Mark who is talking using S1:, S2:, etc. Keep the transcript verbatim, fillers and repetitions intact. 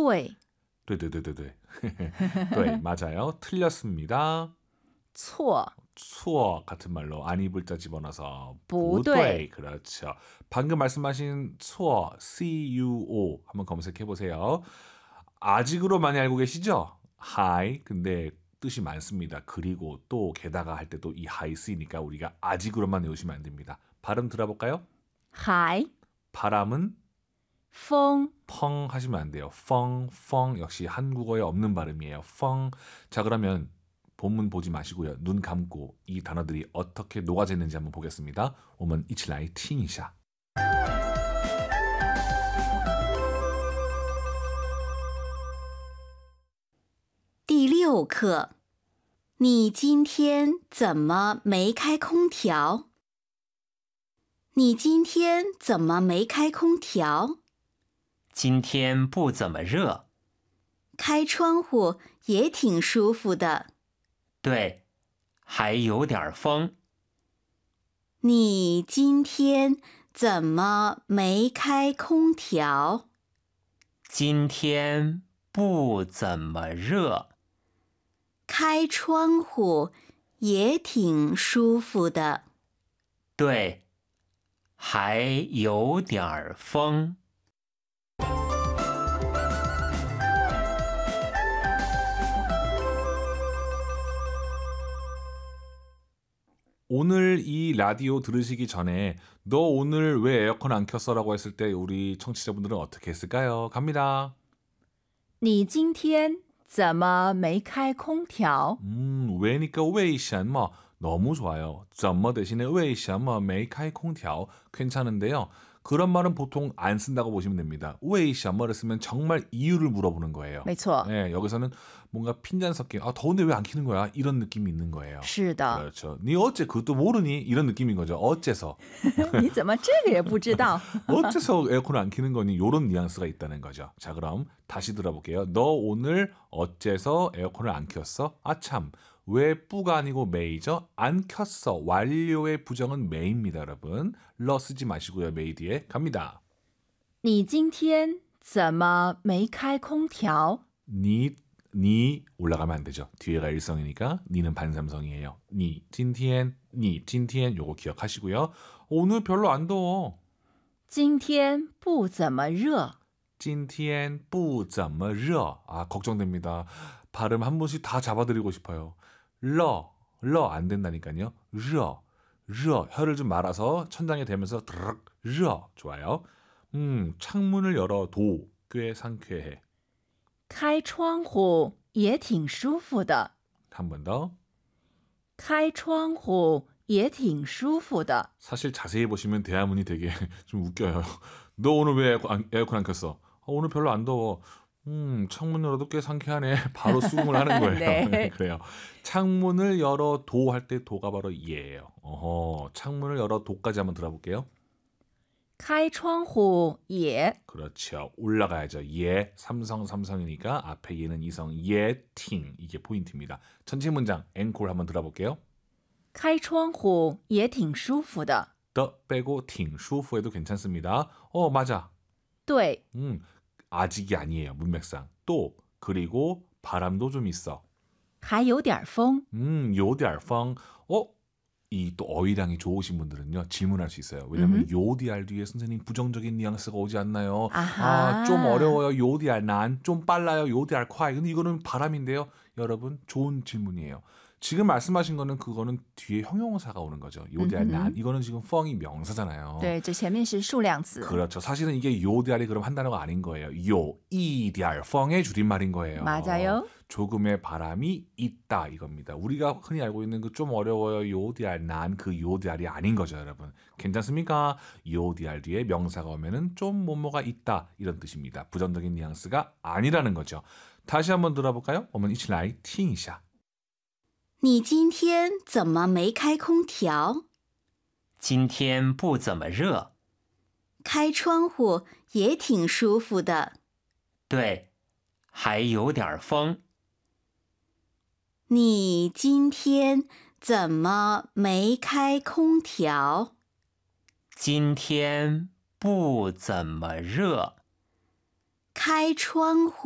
S1: 对
S2: 네네네네네. 네, 맞아요. 틀렸습니다.
S1: 错
S2: 추워 같은 말로 안 입을 자 집어넣어서
S1: 不对
S2: 부대. 그렇죠. 방금 말씀하신 추워 C-U-O 한번 검색해 보세요. 아직으로 많이 알고 계시죠? 하이. 근데 뜻이 많습니다. 그리고 또 게다가 할 때도 이 하이 쓰이니까 우리가 아직으로만 외우시면 안 됩니다. 발음 들어볼까요?
S1: 海
S2: 바람은
S1: 风
S2: 펑 하시면 안 돼요. 펑, 펑 역시 한국어에 없는 발음이에요. 펑. 자, 그러면 본문 보지 마시고요. 눈 감고 이 단어들이 어떻게 녹아져 있는지 한번 보겠습니다. 我们一起来听一下.
S3: 第六课，你今天怎么没开空调？你今天怎么没开空调？
S4: 今天不怎么热。
S3: 开窗户也挺舒服的。
S4: 对，还有点风。
S3: 你今天怎么没开空调？
S4: 今天不怎么热。
S3: 开窗户也挺舒服的。
S4: 对，还有点风。
S2: 오늘 이 라디오 들으시기 전에 너 오늘 왜 에어컨 안 켰어? 라고 했을 때 우리 청취자분들은 어떻게 했을까요? 갑니다.
S1: 你今天怎么没开空调
S2: 음, 왜니까 왜什么 너무 좋아요. 怎么 대신에 왜什么没开空调 괜찮은데요. 그런 말은 보통 안 쓴다고 보시면 됩니다. 왜什么를 쓰면 정말 이유를 물어보는 거예요.
S1: 没错
S2: 네, 여기서는 뭔가 핀잔 섞인 아 더운데 왜 안 켜는 거야? 이런 느낌이 있는 거예요.
S1: 是的
S2: 그렇죠. 네 어째 그것도 모르니? 이런 느낌인 거죠. 어째서
S1: 你怎么这个也不知道
S2: 어째서 에어컨을 안 켜는 거니? 이런 뉘앙스가 있다는 거죠. 자, 그럼 다시 들어볼게요. 너 오늘 어째서 에어컨을 안 켰어? 아 참, 왜 뿌가 아니고 메이죠? 안 켰어. 완료의 부정은 메입니다, 여러분. 러 쓰지 마시고요. 메이 뒤에 갑니다.
S1: 你今天怎么没开空调
S2: 니, 니 올라가면 안 되죠. 뒤에가 일성이니까 니는 반삼성이에요. 니, 찐티엔, 니, 찐티엔 요거 기억하시고요. 오늘 별로 안 더워.
S1: 今天不怎么热
S2: 찐티엔 뿌怎么热 아 걱정됩니다. 발음 한 번씩 다 잡아드리고 싶어요. 러, 러 안 된다니까요. 러, 러 혀를 좀 말아서 천장에 대면서 드르륵 러 좋아요. 음 창문을 열어 도 꽤 상쾌해.
S1: 开窗户也挺舒服的
S2: 한 번 더.
S1: 开窗户也挺舒服的
S2: 사실 자세히 보시면 대화문이 되게 좀 웃겨요. 너 오늘 왜 에어컨 안, 에어컨 안 켰어? 아, 오늘 별로 안 더워. 음, 창문 열어도 꽤 상쾌하네. 바로 수긍을 하는 거예요.
S1: 네.
S2: 그래요. 창문을 열어 도 할 때 도가 바로 예예요. 어허, 창문을 열어 도까지 한번 들어볼게요.
S1: 开窗户也
S2: 그렇죠. 올라가야죠. 예, 삼성 삼성이니까 앞에 예는 이성 예, 팅 이게 포인트입니다. 전체 문장 앵콜 한번 들어볼게요.
S1: 开窗户也挺舒服的
S2: 더 빼고 팅 슈프에도 괜찮습니다. 어 맞아.
S1: 对
S2: 음 아직이 아니에요. 문맥상 또 그리고 바람도 좀 있어.
S1: 还有点风
S2: 음 요디알펑 어? 이 또 어휘량이 좋으신 분들은요 질문할 수 있어요. 왜냐하면
S1: 음흠.
S2: 요디알 뒤에 선생님 부정적인 뉘앙스가 오지 않나요?
S1: 아하.
S2: 아, 좀 어려워요. 요디알 난, 좀 빨라요. 요디알 콰이. 근데 이거는 바람인데요. 여러분 좋은 질문이에요. 지금 말씀하신 거는 그거는 뒤에 형용사가 오는 거죠. 요디알
S1: 음흠.
S2: 난. 이거는 지금 펑이 명사잖아요.
S1: 对这前面是数量词
S2: 그렇죠. 사실은 이게 요디알이 그럼 한 단어가 아닌 거예요. 요, 이디알, 펑의 줄임말인 거예요.
S1: 맞아요.
S2: 조금의 바람이 있다 이겁니다. 우리가 흔히 알고 있는 그 좀 어려워요. 요디알, 난 그 요디알이 아닌 거죠, 여러분. 괜찮습니까? 요디알 뒤에 명사가 오면은 좀 뭐뭐가 있다 이런 뜻입니다. 부정적인 뉘앙스가 아니라는 거죠. 다시 한번 들어볼까요? 我们一起来听一下.
S3: 你今天怎么没开空调？
S4: 今天不怎么热。
S3: 开窗户也挺舒服的。
S4: 对，还有点风。
S3: 你今天怎么没开空调？
S4: 今天不怎么热。
S3: 开窗户